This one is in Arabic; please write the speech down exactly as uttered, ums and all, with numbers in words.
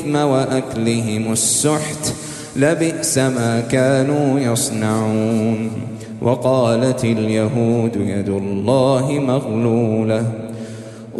الإثم وأكلهم السحت لبئس ما كانوا يصنعون. وقالت اليهود يد الله مغلولة